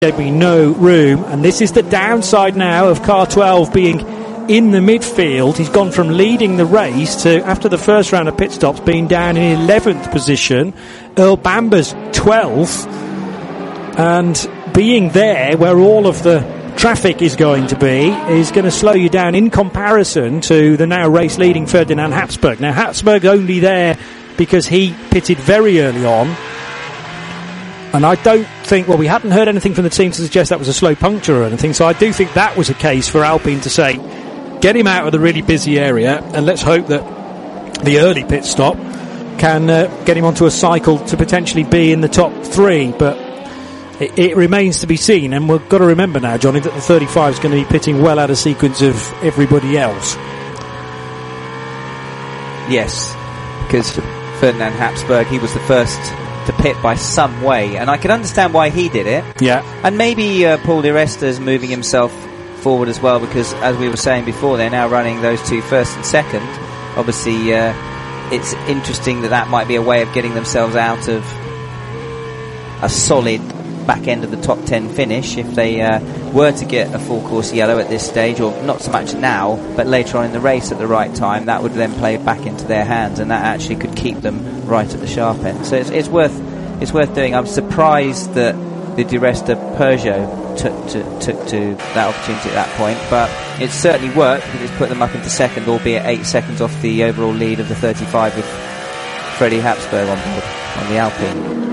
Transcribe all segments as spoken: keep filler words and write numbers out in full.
there'd be no room, and this is the downside now of car twelve being in the midfield. He's gone from leading the race to, after the first round of pit stops, being down in eleventh position. Earl Bamber's twelfth, and being there where all of the traffic is going to be is going to slow you down in comparison to the now race leading Ferdinand Habsburg. Now Habsburg's only there because he pitted very early on, and I don't think, well, we hadn't heard anything from the team to suggest that was a slow puncture or anything, so I do think that was a case for Alpine to say, get him out of the really busy area, and let's hope that the early pit stop can uh, get him onto a cycle to potentially be in the top three. But it, it remains to be seen, and we've got to remember now, Johnny, that the thirty-five is going to be pitting well out of sequence of everybody else. Yes, because Ferdinand Habsburg, he was the first to pit by some way, and I can understand why he did it. Yeah. And maybe uh, Paul Di Resta's moving himself forward as well, because as we were saying before, they're now running those two first and second. Obviously, uh, it's interesting that that might be a way of getting themselves out of a solid back end of the top ten finish if they uh, were to get a full course yellow at this stage, or not so much now, but later on in the race at the right time. That would then play back into their hands, and that actually could keep them right at the sharp end. So it's, it's worth it's worth doing. I'm surprised that the Di Resta Peugeot took to, took to that opportunity at that point, but it's certainly worked because it's put them up into second, albeit eight seconds off the overall lead of the thirty-five with Freddie Habsburg on board on the Alpine.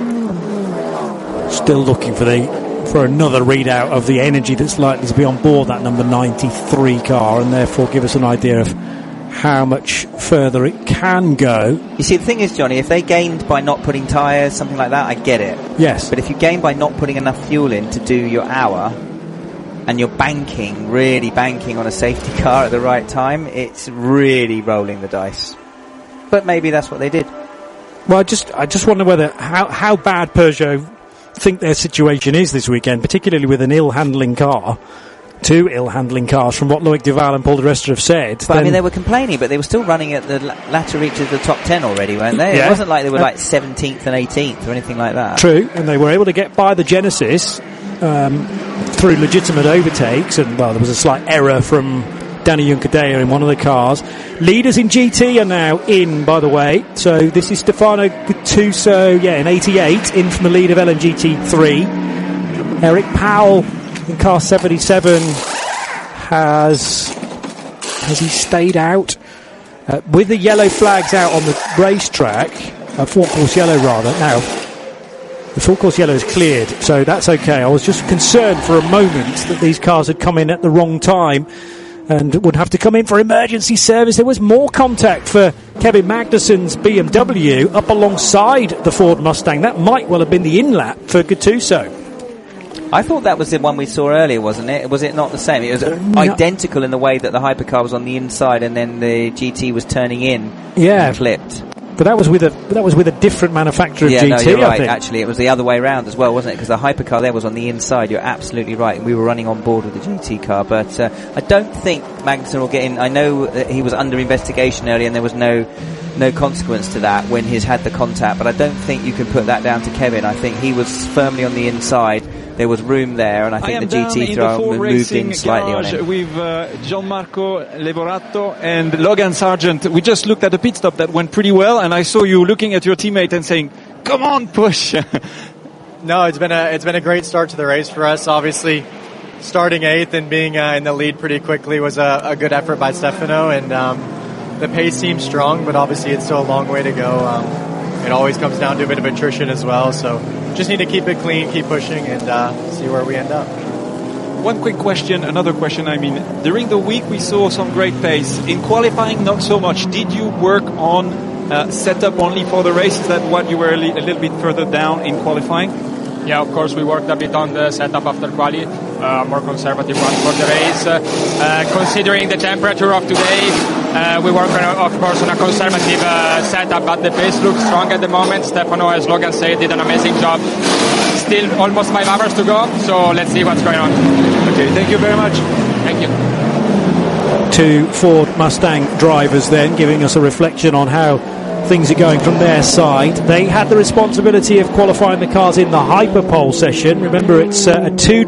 Still looking for the for another readout of the energy that's likely to be on board that number ninety-three car, and therefore give us an idea of how much further it can go. You see, the thing is, Johnny, if they gained by not putting tyres, something like that, I get it. Yes. But if you gain by not putting enough fuel in to do your hour, and you're banking, really banking on a safety car at the right time, it's really rolling the dice. But maybe that's what they did. Well, I just I just wonder whether how how bad Peugeot think their situation is this weekend, particularly with an ill-handling car, two ill-handling cars from what Loic Duval and Paul Di Resta have said. But I mean, they were complaining, but they were still running at the latter reaches of the top ten already, weren't they? Yeah. It wasn't like they were like seventeenth and eighteenth or anything like that. True, and they were able to get by the Genesis um, through legitimate overtakes, and well, there was a slight error from Danny Juncadella in one of the cars. Leaders in G T are now in, by the way. So this is Stefano Gattuso, yeah, in eighty-eight, in from the lead of L N G T three. Eric Powell in car seventy-seven has has he stayed out uh, with the yellow flags out on the racetrack, uh, full course yellow rather. Now the full course yellow is cleared, so that's okay. I was just concerned for a moment that these cars had come in at the wrong time and would have to come in for emergency service. There was more contact for Kevin Magnussen's B M W up alongside the Ford Mustang. That might well have been the in-lap for Gattuso. I thought that was the one we saw earlier, wasn't it? Was it not the same? It was no. identical in the way that the hypercar was on the inside and then the G T was turning in yeah. and clipped. But that was with a that was with a different manufacturer of yeah, G T, no, you're right. I think. Actually, it was the other way around as well, wasn't it? Because the hypercar there was on the inside. You're absolutely right. We were running on board with the G T car, but uh, I don't think Magnussen will get in. I know that he was under investigation earlier, and there was no no consequence to that when he's had the contact. But I don't think you can put that down to Kevin. I think he was firmly on the inside. There was room there, and I think I the G T throw moved in slightly on him. With uh, Gianmarco Levorato and Logan Sargent, we just looked at the pit stop that went pretty well, and I saw you looking at your teammate and saying, "Come on, push!" No, it's been a it's been a great start to the race for us. Obviously, starting eighth and being uh, in the lead pretty quickly was a, a good effort by Stefano, and um, the pace seems strong, but obviously it's still a long way to go. Um, it always comes down to a bit of attrition as well, so just need to keep it clean, keep pushing, and uh, see where we end up. One quick question, another question, I mean, during the week we saw some great pace. In qualifying, not so much. Did you work on uh, setup only for the race? Is that what you were a, li- a little bit further down in qualifying? Yeah, of course, we worked a bit on the setup after quali, uh, more conservative one for the race. Uh, uh, considering the temperature of today, uh, we work, on, of course, on a conservative uh, setup, but the pace looks strong at the moment. Stefano, as Logan said, did an amazing job. Still almost five hours to go, so let's see what's going on. Okay, thank you very much. Thank you. Two Ford Mustang drivers then, giving us a reflection on how things are going from their side. They had the responsibility of qualifying the cars in the Hyperpole session. Remember, it's uh, a two